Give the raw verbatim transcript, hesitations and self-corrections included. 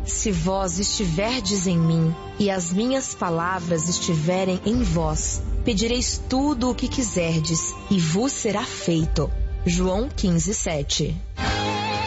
Se vós estiverdes em mim, e as minhas palavras estiverem em vós, pedireis tudo o que quiserdes, e vos será feito. João quinze, sete.